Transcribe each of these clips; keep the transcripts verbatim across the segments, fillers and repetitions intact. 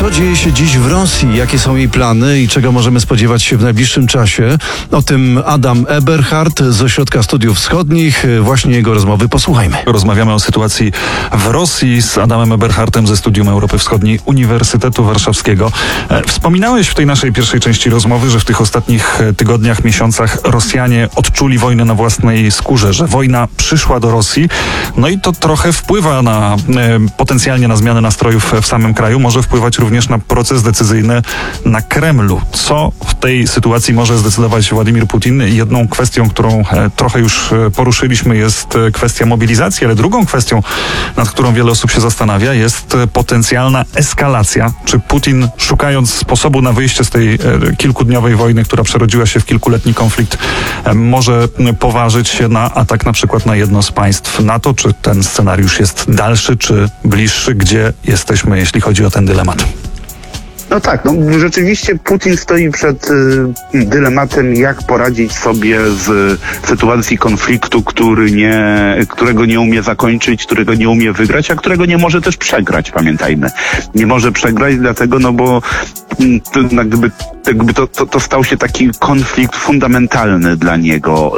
Co dzieje się dziś w Rosji? Jakie są jej plany i czego możemy spodziewać się w najbliższym czasie? O tym Adam Eberhard z Ośrodka Studiów Wschodnich. Właśnie jego rozmowy posłuchajmy. Rozmawiamy o sytuacji w Rosji z Adamem Eberhardem ze Studium Europy Wschodniej Uniwersytetu Warszawskiego. Wspominałeś w tej naszej pierwszej części rozmowy, że w tych ostatnich tygodniach, miesiącach Rosjanie odczuli wojnę na własnej skórze, że wojna przyszła do Rosji. No i to trochę wpływa na potencjalnie na zmianę nastrojów w samym kraju. Może wpływać również na proces decyzyjny na Kremlu. Co w tej sytuacji może zdecydować Władimir Putin? Jedną kwestią, którą trochę już poruszyliśmy, jest kwestia mobilizacji, ale drugą kwestią, nad którą wiele osób się zastanawia, jest potencjalna eskalacja. Czy Putin, szukając sposobu na wyjście z tej kilkudniowej wojny, która przerodziła się w kilkuletni konflikt, może poważyć się na atak na przykład na jedno z państw NATO? Czy ten scenariusz jest dalszy, czy bliższy? Gdzie jesteśmy, jeśli chodzi o ten dylemat? No tak, no rzeczywiście Putin stoi przed y, dylematem, jak poradzić sobie z sytuacji konfliktu, który nie, którego nie umie zakończyć, którego nie umie wygrać, a którego nie może też przegrać, pamiętajmy. Nie może przegrać dlatego, no bo to, jak gdyby, jakby to, to, to stał się taki konflikt fundamentalny dla niego.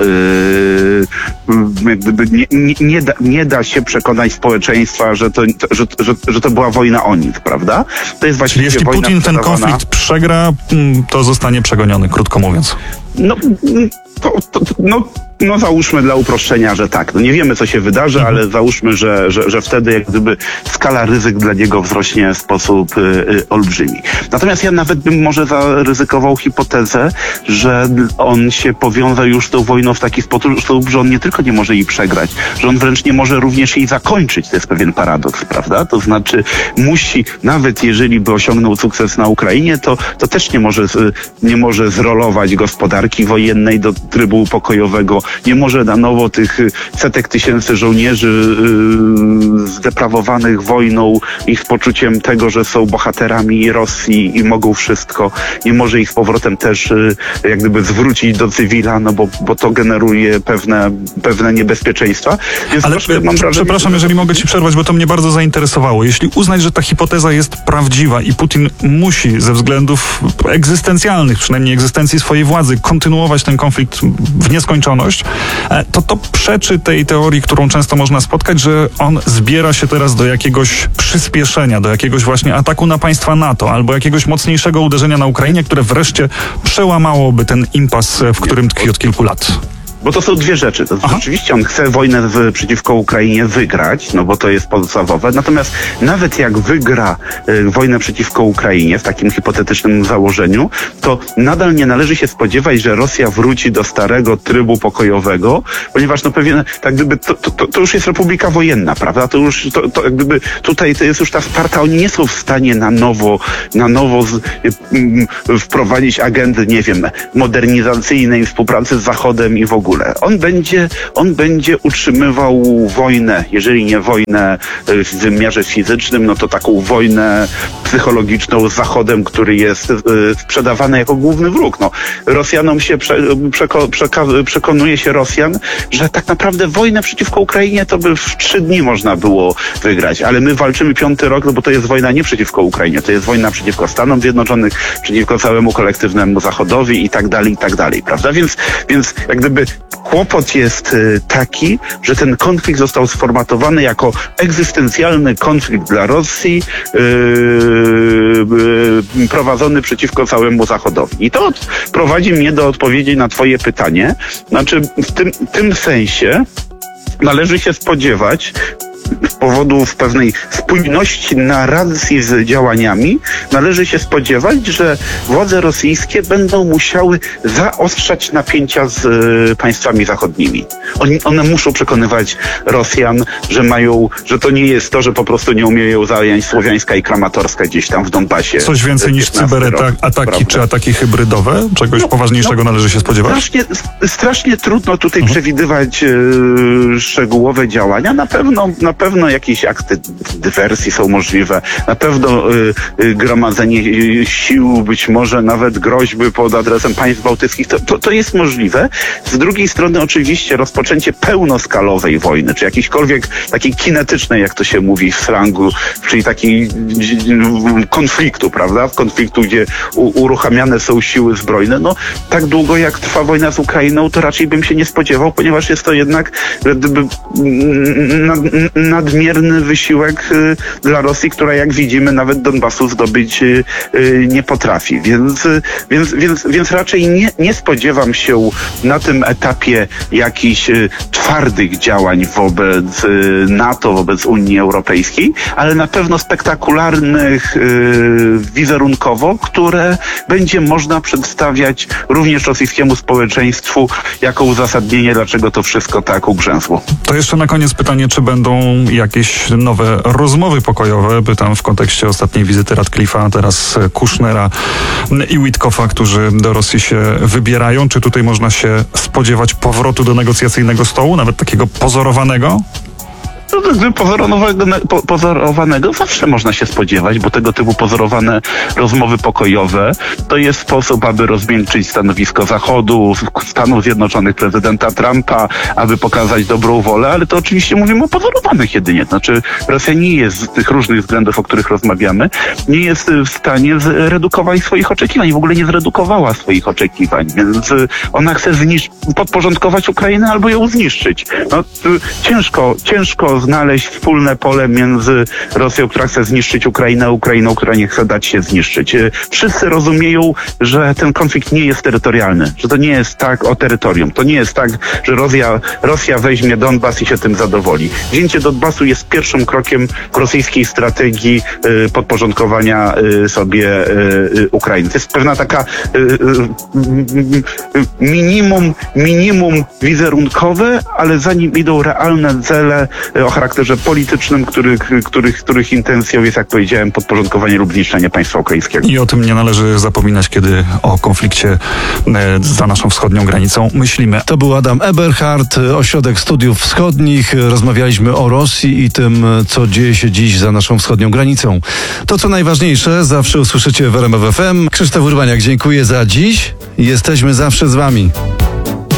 Yy, jak gdyby nie, nie, nie, da, nie da się przekonać społeczeństwa, że to, że, że, że to była wojna o nic, prawda? To jest właściwie jeśli wojna Putin ten konflikt przegra, to zostanie przegoniony, krótko mówiąc. No, to, to, no, no załóżmy dla uproszczenia, że tak. No nie wiemy, co się wydarzy, mhm. ale załóżmy, że, że, że wtedy jak gdyby skala ryzyk dla niego wzrośnie w sposób y, y, olbrzymi. Natomiast ja nawet bym może zaryzykował hipotezę, że on się powiąże już z tą wojną w taki sposób, że on nie tylko nie może jej przegrać, że on wręcz nie może również jej zakończyć. To jest pewien paradoks, prawda? To znaczy musi, nawet jeżeli by osiągnął sukces na Ukrainie, to, to też nie może, nie może zrolować gospodarki wojennej do trybu pokojowego, nie może na nowo tych setek tysięcy żołnierzy yy, zdeprawowanych wojną i z poczuciem tego, że są bohaterami Rosji i mogą wszystko, nie może ich z powrotem też yy, jak gdyby zwrócić do cywila, no bo, bo to generuje pewne, pewne niebezpieczeństwa. Więc ale troszkę, mam wrażenie, przepraszam, że... jeżeli mogę ci przerwać, bo to mnie bardzo zainteresowało. Jeśli uznać, że ta hipoteza jest prawdziwa i Putin musi ze względów egzystencjalnych, przynajmniej egzystencji swojej władzy, kontynuować ten konflikt w nieskończoność, to to przeczy tej teorii, którą często można spotkać, że on zbiera się teraz do jakiegoś przyspieszenia, do jakiegoś właśnie ataku na państwa NATO albo jakiegoś mocniejszego uderzenia na Ukrainie, które wreszcie przełamałoby ten impas, w którym tkwi od kilku lat. Bo to są dwie rzeczy. To rzeczywiście on chce wojnę w, przeciwko Ukrainie wygrać, no bo to jest podstawowe. Natomiast nawet jak wygra y, wojnę przeciwko Ukrainie w takim hipotetycznym założeniu, to nadal nie należy się spodziewać, że Rosja wróci do starego trybu pokojowego, ponieważ no pewien, tak gdyby to, to, to już jest republika wojenna, prawda? To już, to, to jak gdyby tutaj to jest już ta Sparta, oni nie są w stanie na nowo, na nowo z, y, y, wprowadzić agendy, nie wiem, modernizacyjnej współpracy z Zachodem i w ogóle. On będzie, on będzie utrzymywał wojnę, jeżeli nie wojnę w wymiarze fizycznym, no to taką wojnę psychologiczną z Zachodem, który jest y, sprzedawany jako główny wróg. No, Rosjanom się prze, przeko, przeka, przekonuje się Rosjan, że tak naprawdę wojnę przeciwko Ukrainie to by w trzy dni można było wygrać, ale my walczymy piąty rok, no bo to jest wojna nie przeciwko Ukrainie, to jest wojna przeciwko Stanom Zjednoczonych, przeciwko całemu kolektywnemu Zachodowi i tak dalej, i tak dalej, prawda? Więc, więc jak gdyby kłopot jest taki, że ten konflikt został sformatowany jako egzystencjalny konflikt dla Rosji, yy, yy, prowadzony przeciwko całemu Zachodowi. I to prowadzi mnie do odpowiedzi na twoje pytanie. Znaczy, w tym, tym sensie należy się spodziewać, z powodu pewnej spójności narracji z działaniami, należy się spodziewać, że władze rosyjskie będą musiały zaostrzać napięcia z y, państwami zachodnimi. Oni, one muszą przekonywać Rosjan, że mają, że to nie jest to, że po prostu nie umieją zająć Słowiańska i Kramatorska gdzieś tam w Donbasie. Coś więcej niż cyberataki czy ataki hybrydowe? Czegoś no, poważniejszego no, należy się spodziewać? Strasznie, strasznie trudno tutaj mhm. przewidywać y, szczegółowe działania. Na pewno, na pewno pewno jakieś akty dywersji są możliwe, na pewno y, y, gromadzenie y, sił, być może nawet groźby pod adresem państw bałtyckich, to, to, to jest możliwe. Z drugiej strony oczywiście rozpoczęcie pełnoskalowej wojny, czy jakiejśkolwiek takiej kinetycznej, jak to się mówi w slangu, czyli takiej konfliktu, prawda? Konfliktu, gdzie u, uruchamiane są siły zbrojne. No, tak długo jak trwa wojna z Ukrainą, to raczej bym się nie spodziewał, ponieważ jest to jednak gdyby, nad, nadmierny wysiłek y, dla Rosji, która jak widzimy nawet Donbasu zdobyć y, y, nie potrafi. Więc, y, więc, więc, więc raczej nie, nie spodziewam się na tym etapie jakichś y, twardych działań wobec y, NATO, wobec Unii Europejskiej, ale na pewno spektakularnych y, wizerunkowo, które będzie można przedstawiać również rosyjskiemu społeczeństwu jako uzasadnienie, dlaczego to wszystko tak ugrzęzło. To jeszcze na koniec pytanie, czy będą jakieś nowe rozmowy pokojowe? Pytam w kontekście ostatniej wizyty Radcliffe'a, teraz Kushnera i Witkoffa, którzy do Rosji się wybierają. Czy tutaj można się spodziewać powrotu do negocjacyjnego stołu, nawet takiego pozorowanego? No, pozorowanego, po, pozorowanego zawsze można się spodziewać, bo tego typu pozorowane rozmowy pokojowe to jest sposób, aby rozmiękczyć stanowisko Zachodu, Stanów Zjednoczonych, prezydenta Trumpa, aby pokazać dobrą wolę, ale to oczywiście mówimy o pozorowanych jedynie. Znaczy Rosja nie jest z tych różnych względów, o których rozmawiamy, nie jest w stanie zredukować swoich oczekiwań, w ogóle nie zredukowała swoich oczekiwań, więc ona chce zniszczyć, podporządkować Ukrainę albo ją zniszczyć. No, ciężko, ciężko znaleźć wspólne pole między Rosją, która chce zniszczyć Ukrainę, a Ukrainą, która nie chce dać się zniszczyć. Wszyscy rozumieją, że ten konflikt nie jest terytorialny, że to nie jest tak o terytorium. To nie jest tak, że Rosja, Rosja weźmie Donbas i się tym zadowoli. Wzięcie Donbasu jest pierwszym krokiem w rosyjskiej strategii y, podporządkowania y, sobie y, Ukrainy. To jest pewna taka y, y, minimum, minimum wizerunkowe, ale za nim idą realne cele o charakterze politycznym, których, których, których intencją jest, jak powiedziałem, podporządkowanie lub zniszczenie państwa ukraińskiego. I o tym nie należy zapominać, kiedy o konflikcie za naszą wschodnią granicą myślimy. To był Adam Eberhard, Ośrodek Studiów Wschodnich. Rozmawialiśmy o Rosji i tym, co dzieje się dziś za naszą wschodnią granicą. To, co najważniejsze, zawsze usłyszycie w R M F F M. Krzysztof Urbaniak, dziękuję za dziś. Jesteśmy zawsze z wami.